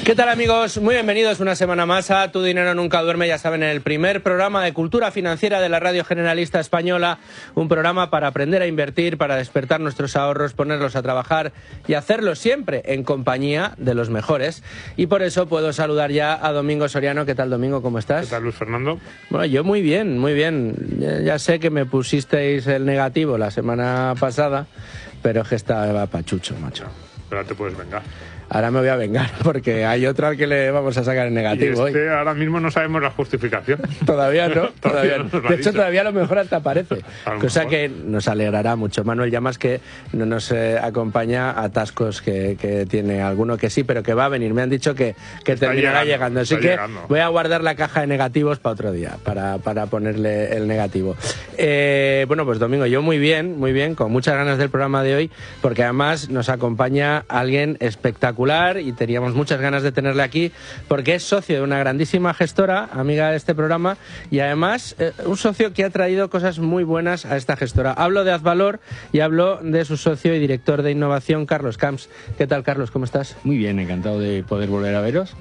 ¿Qué tal, amigos? Muy bienvenidos una semana más a Tu Dinero Nunca Duerme, ya saben, el primer programa de cultura financiera de la Radio Generalista Española, un programa para aprender a invertir, para despertar nuestros ahorros, ponerlos a trabajar y hacerlo siempre en compañía de los mejores. Y por eso puedo saludar ya a Domingo Soriano. ¿Qué tal, Domingo? ¿Cómo estás? ¿Qué tal, Luis Fernando? Bueno, yo muy bien, muy bien. Ya sé que me pusisteis el negativo la semana pasada, pero es que estaba pachucho, macho. Pero te puedes vengar. Ahora me voy a vengar, porque hay otro al que le vamos a sacar el negativo. Y ahora mismo no sabemos la justificación. Todavía no, todavía no. De hecho, dicho. todavía a lo mejor hasta aparece. Cosa mejor. que nos alegrará mucho. Manuel Llamas, que no nos acompaña, atascos que tiene alguno que sí, pero que va a venir. Me han dicho que terminará llegando. Así que voy a guardar la caja de negativos para otro día, para ponerle el negativo. Bueno, pues Domingo, yo muy bien, con muchas ganas del programa de hoy, porque además nos acompaña alguien espectacular y teníamos muchas ganas de tenerle aquí, porque es socio de una grandísima gestora, amiga de este programa, y además un socio que ha traído cosas muy buenas a esta gestora. Hablo de Azvalor y hablo de su socio y director de innovación, Carlos Camps. ¿Qué tal, Carlos? ¿Cómo estás? Muy bien, encantado de poder volver a veros.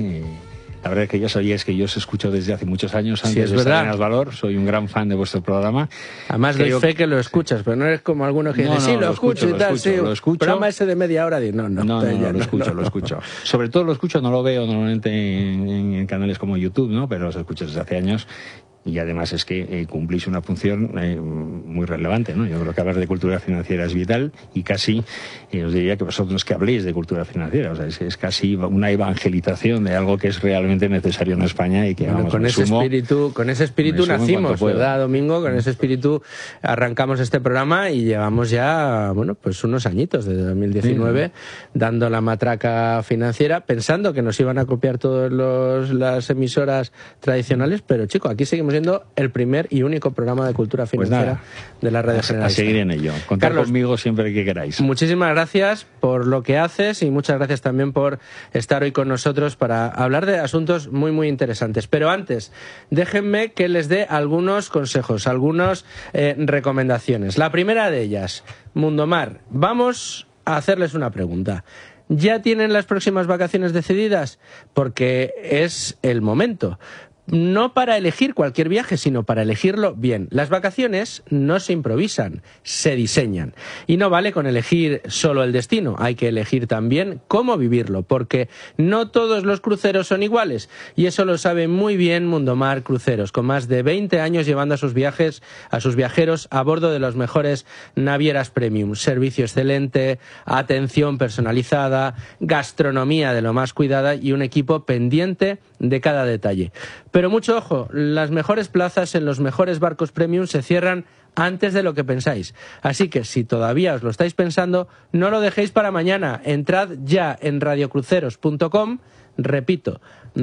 La verdad es que ya sabíais que yo os escucho desde hace muchos años antes de estar en Azvalor. Soy un gran fan de vuestro programa. Además doy fe que lo escuchas, pero no eres como algunos que dicen, sí, lo escucho y tal, sí. Lo escucho. Programa ese de media hora, no, lo escucho. Sobre todo lo escucho, no lo veo normalmente en canales como YouTube, ¿no? Pero los escucho desde hace años. Y además es que cumplís una función muy relevante, ¿no? Yo creo que hablar de cultura financiera es vital y casi os diría que vosotros que habléis de cultura financiera, o sea, es casi una evangelización de algo que es realmente necesario en España y que vamos, con ese espíritu nacimos, ¿verdad, Domingo? Con ese espíritu arrancamos este programa y llevamos ya, bueno, pues unos añitos, desde 2019, dando la matraca financiera, pensando que nos iban a copiar todas las emisoras tradicionales, pero chico, aquí seguimos siendo el primer y único programa de cultura financiera de la Radio Generalista. A seguir en ello. Contad conmigo siempre que queráis. Muchísimas gracias por lo que haces y muchas gracias también por estar hoy con nosotros para hablar de asuntos muy, muy interesantes. Pero antes, déjenme que les dé algunos consejos, algunas recomendaciones. La primera de ellas, Mundomar, vamos a hacerles una pregunta. ¿Ya tienen las próximas vacaciones decididas? Porque es el momento. No para elegir cualquier viaje, sino para elegirlo bien. Las vacaciones no se improvisan, se diseñan. Y no vale con elegir solo el destino, hay que elegir también cómo vivirlo, porque no todos los cruceros son iguales. Y eso lo sabe muy bien Mundomar Cruceros, con más de 20 años llevando a sus viajeros a bordo de las mejores navieras premium. Servicio excelente, atención personalizada, gastronomía de lo más cuidada y un equipo pendiente de cada detalle. Pero mucho ojo, las mejores plazas en los mejores barcos premium se cierran antes de lo que pensáis. Así que si todavía os lo estáis pensando, no lo dejéis para mañana. Entrad ya en radiocruceros.com, repito,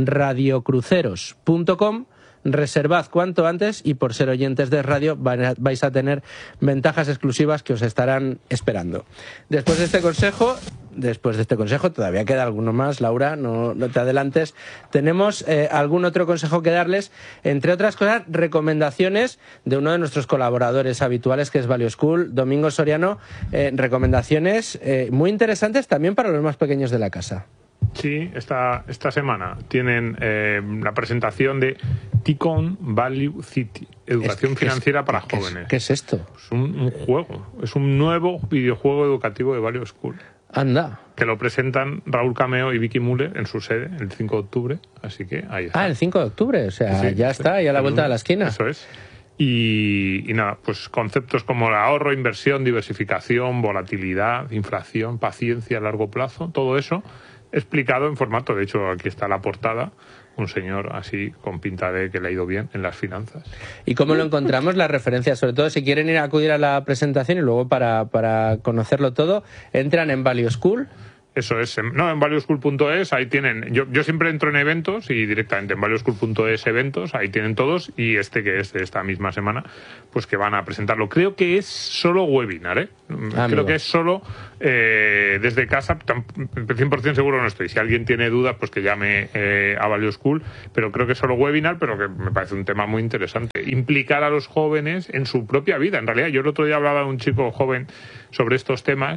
radiocruceros.com, reservad cuanto antes y por ser oyentes de radio vais a tener ventajas exclusivas que os estarán esperando. Después de este consejo, todavía queda alguno más, Laura, no te adelantes. Tenemos algún otro consejo que darles, entre otras cosas, recomendaciones de uno de nuestros colaboradores habituales, que es Value School, Domingo Soriano, recomendaciones muy interesantes también para los más pequeños de la casa. Sí, esta semana tienen la presentación de Ticon Value City, educación financiera para jóvenes. ¿Qué es esto? Es un juego, es un nuevo videojuego educativo de Value School. Anda. Que lo presentan Raúl Cameo y Vicky Müller en su sede el 5 de octubre, así que ahí está. El 5 de octubre, o sea, sí, ya está, ya a la vuelta de la esquina. Eso es. Y nada, pues conceptos como el ahorro, inversión, diversificación, volatilidad, inflación, paciencia a largo plazo, todo eso explicado en formato, de hecho aquí está la portada, un señor así con pinta de que le ha ido bien en las finanzas. ¿Y cómo lo encontramos? Las referencias, sobre todo si quieren ir a acudir a la presentación y luego para conocerlo todo, entran en Value School. Eso es, en valueschool.es, ahí tienen, yo siempre entro en eventos y directamente en valueschool.es eventos, ahí tienen todos, y que es de esta misma semana, pues que van a presentarlo. Creo que es solo webinar, creo que es solo desde casa, 100% seguro no estoy. Si alguien tiene dudas, pues que llame a Value School, pero creo que es solo webinar, pero que me parece un tema muy interesante. Implicar a los jóvenes en su propia vida. En realidad, yo el otro día hablaba de un chico joven sobre estos temas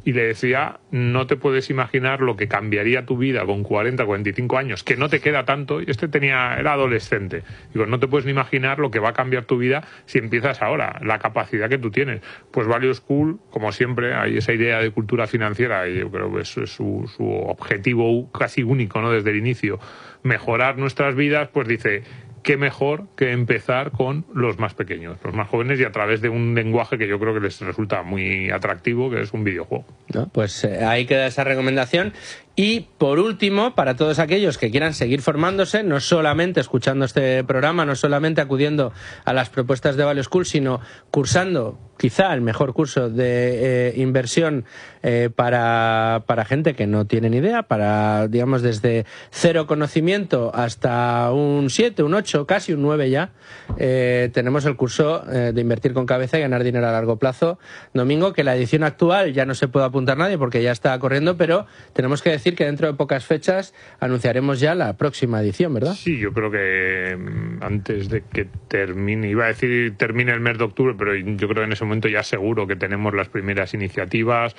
y le decía, no te puedes imaginar lo que cambiaría tu vida con 40, 45 años, que no te queda tanto, y era adolescente. Digo, no te puedes ni imaginar lo que va a cambiar tu vida si empiezas ahora, la capacidad que tú tienes. Pues Value School, como siempre, hay esa idea de cultura financiera, y yo creo que eso es su objetivo casi único, ¿no? Desde el inicio, mejorar nuestras vidas, pues dice, qué mejor que empezar con los más pequeños, los más jóvenes, y a través de un lenguaje que yo creo que les resulta muy atractivo, que es un videojuego. ¿No? Pues ahí queda esa recomendación. Y por último, para todos aquellos que quieran seguir formándose, no solamente escuchando este programa, no solamente acudiendo a las propuestas de Value School, sino cursando quizá el mejor curso de inversión para gente que no tiene ni idea, para, digamos, desde cero conocimiento hasta un 7, un 8, casi un 9 ya, tenemos el curso de Invertir con Cabeza y Ganar Dinero a Largo Plazo. Domingo, que la edición actual ya no se puede apuntar nadie porque ya está corriendo, pero tenemos que decir que dentro de pocas fechas anunciaremos ya la próxima edición, ¿verdad? Sí, yo creo que antes de que termine, iba a decir termine el mes de octubre, pero yo creo que en ese momento ya seguro que tenemos las primeras iniciativas,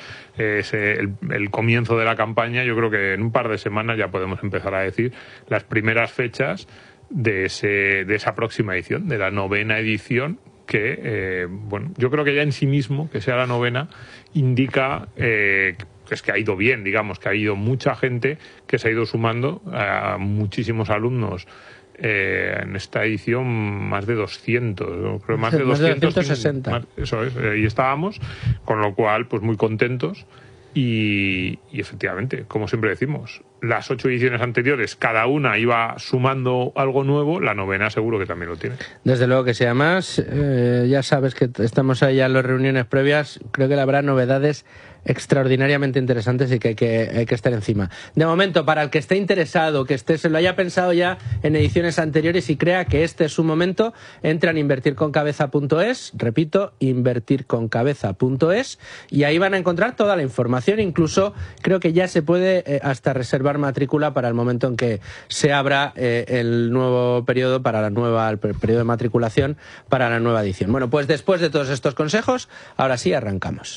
el comienzo de la campaña. Yo creo que en un par de semanas ya podemos empezar a decir las primeras fechas de esa próxima edición, de la 9ª edición, que, bueno, yo creo que ya en sí mismo, que sea la 9ª, indica es que ha ido bien, digamos, que ha ido mucha gente que se ha ido sumando, a muchísimos alumnos. En esta edición más de 200, creo más de 260. Eso es, ahí estábamos, con lo cual pues muy contentos y efectivamente, como siempre decimos, las 8 ediciones anteriores cada una iba sumando algo nuevo, la 9ª seguro que también lo tiene. Desde luego que sí. Además, ya sabes que estamos ahí en las reuniones previas, creo que habrá novedades extraordinariamente interesantes y que hay que estar encima. De momento, para el que esté interesado, que se lo haya pensado ya en ediciones anteriores y crea que este es su momento, entra en invertirconcabeza.es, repito, invertirconcabeza.es, y ahí van a encontrar toda la información. Incluso creo que ya se puede hasta reservar matrícula para el momento en que se abra el nuevo periodo el periodo de matriculación para la nueva edición. Bueno, pues después de todos estos consejos, ahora sí arrancamos.